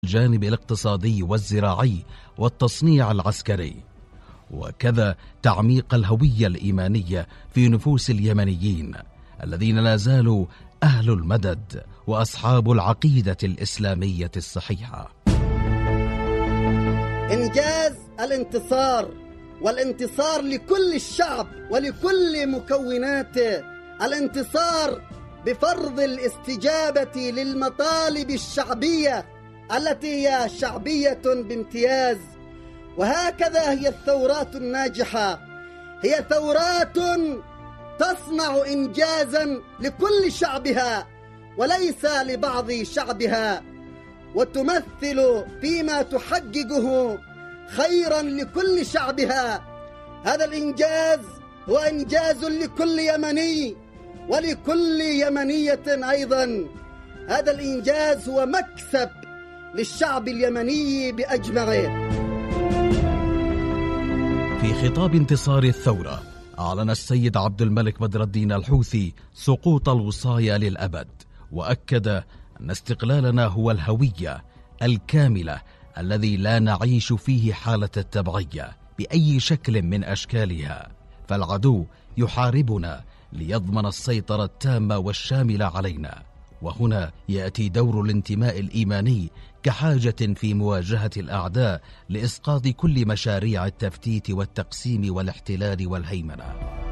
الجانب الاقتصادي والزراعي والتصنيع العسكري، وكذا تعميق الهوية الإيمانية في نفوس اليمنيين الذين لا زالوا أهل المدد وأصحاب العقيدة الإسلامية الصحيحة. إنجاز الانتصار، والانتصار لكل الشعب ولكل مكوناته، الانتصار بفرض الاستجابة للمطالب الشعبية التي هي شعبية بامتياز. وهكذا هي الثورات الناجحة، هي ثورات تصنع إنجازا لكل شعبها وليس لبعض شعبها، وتمثل فيما تحققه خيرا لكل شعبها. هذا الإنجاز هو إنجاز لكل يمني ولكل يمنية أيضا. هذا الإنجاز هو مكسب للشعب اليمني بأجمعه. في خطاب انتصار الثورة أعلن السيد عبد الملك بدر الدين الحوثي سقوط الوصاية للأبد، وأكد أن استقلالنا هو الهوية الكاملة الذي لا نعيش فيه حالة التبعية بأي شكل من أشكالها، فالعدو يحاربنا ليضمن السيطرة التامة والشاملة علينا. وهنا يأتي دور الانتماء الإيماني كحاجة في مواجهة الأعداء لإسقاط كل مشاريع التفتيت والتقسيم والاحتلال والهيمنة.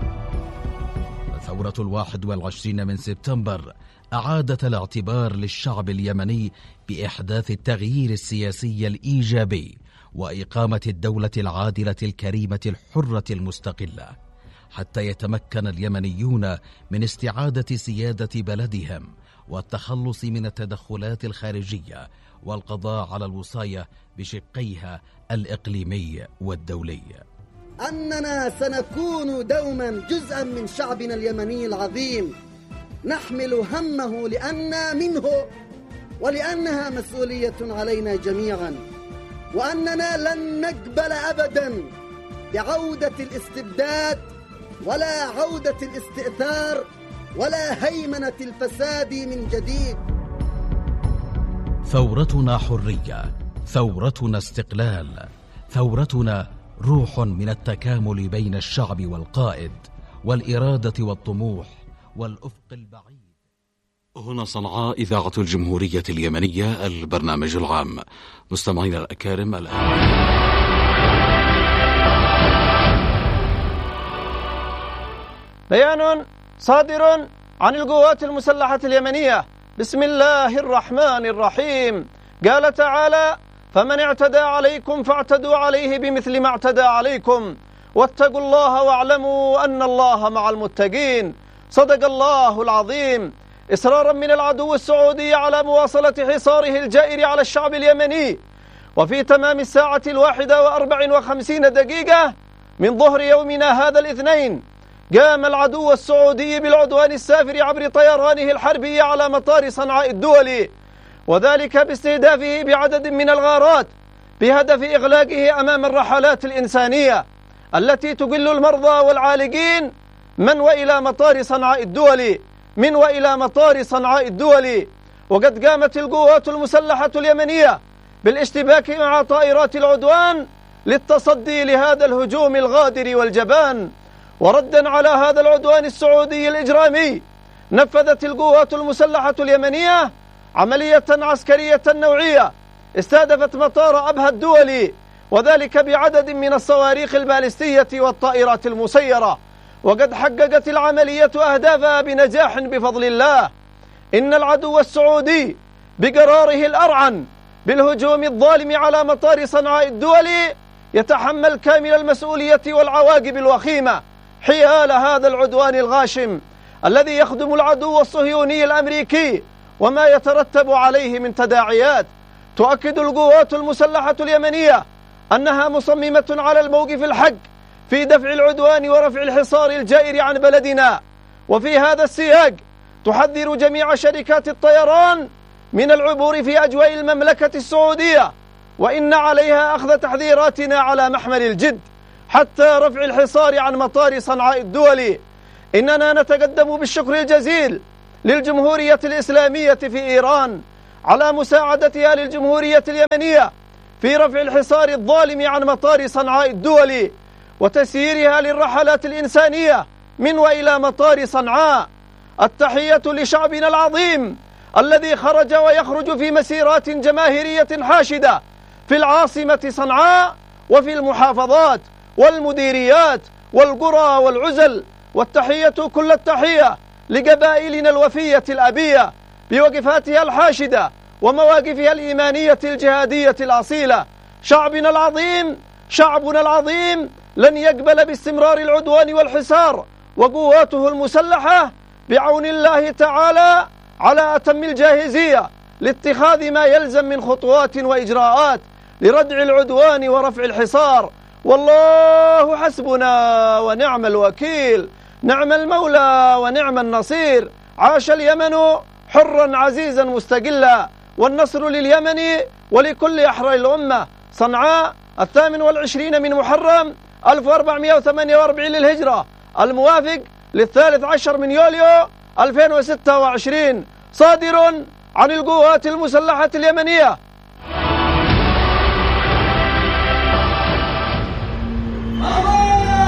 ثورة 21 من سبتمبر أعادت الاعتبار للشعب اليمني بإحداث التغيير السياسي الإيجابي وإقامة الدولة العادلة الكريمة الحرة المستقلة، حتى يتمكن اليمنيون من استعادة سيادة بلدهم والتخلص من التدخلات الخارجية والقضاء على الوصاية بشقيها الإقليمي والدولي. أننا سنكون دوما جزءا من شعبنا اليمني العظيم، نحمل همه لأننا منه ولأنها مسؤولية علينا جميعا، وأننا لن نقبل أبدا بعودة الاستبداد ولا عودة الاستئثار ولا هيمنة الفساد من جديد. ثورتنا حرية، ثورتنا استقلال، ثورتنا روح من التكامل بين الشعب والقائد والإرادة والطموح والأفق البعيد. هنا صنعاء إذاعة الجمهورية اليمنية، البرنامج العام. مستمعينا الأكارم، الآن بيان صادر عن القوات المسلحة اليمنية. بسم الله الرحمن الرحيم. قال تعالى: فمن اعتدى عليكم فاعتدوا عليه بمثل ما اعتدى عليكم واتقوا الله واعلموا أن الله مع المتقين. صدق الله العظيم. إصرارا من العدو السعودي على مواصلة حصاره الجائر على الشعب اليمني، وفي تمام 1:54 من ظهر يومنا هذا الاثنين قام العدو السعودي بالعدوان السافر عبر طيرانه الحربي على مطار صنعاء الدولي، وذلك باستهدافه بعدد من الغارات بهدف إغلاقه أمام الرحلات الإنسانية التي تقل المرضى والعالقين من وإلى مطار صنعاء الدولي وقد قامت القوات المسلحة اليمنية بالاشتباك مع طائرات العدوان للتصدي لهذا الهجوم الغادر والجبان. وردا على هذا العدوان السعودي الإجرامي، نفذت القوات المسلحة اليمنية عملية عسكرية نوعية استهدفت مطار أبها الدولي، وذلك بعدد من الصواريخ البالستية والطائرات المسيرة. وقد حققت العملية أهدافها بنجاح بفضل الله. إن العدو السعودي بقراره الأرعن بالهجوم الظالم على مطار صنعاء الدولي يتحمل كامل المسؤولية والعواقب الوخيمة حيال هذا العدوان الغاشم الذي يخدم العدو الصهيوني الأمريكي وما يترتب عليه من تداعيات. تؤكد القوات المسلحة اليمنية أنها مصممة على الموقف الحق في دفع العدوان ورفع الحصار الجائر عن بلدنا. وفي هذا السياق تحذر جميع شركات الطيران من العبور في أجواء المملكة السعودية، وإن عليها أخذ تحذيراتنا على محمل الجد حتى رفع الحصار عن مطار صنعاء الدولي. إننا نتقدم بالشكر الجزيل للجمهورية الإسلامية في إيران على مساعدة أهل الجمهورية اليمنية في رفع الحصار الظالم عن مطار صنعاء الدولي وتسييرها للرحلات الإنسانية من وإلى مطار صنعاء. التحية لشعبنا العظيم الذي خرج ويخرج في مسيرات جماهيرية حاشدة في العاصمة صنعاء وفي المحافظات والمديريات والقرى والعزل. والتحية كل التحية لقبائلنا الوفية الأبية بوقفاتها الحاشدة ومواقفها الإيمانية الجهادية الأصيلة. شعبنا العظيم لن يقبل باستمرار العدوان والحصار، وقواته المسلحة بعون الله تعالى على أتم الجاهزية لاتخاذ ما يلزم من خطوات وإجراءات لردع العدوان ورفع الحصار. والله حسبنا ونعم الوكيل، نعم المولى ونعم النصير. عاش اليمن حرا عزيزا مستقلا، والنصر لليمن ولكل أحرار الأمة. صنعاء 28 من محرم 1448 للهجرة، الموافق 13 من يوليو 2026، صادر عن القوات المسلحة اليمنية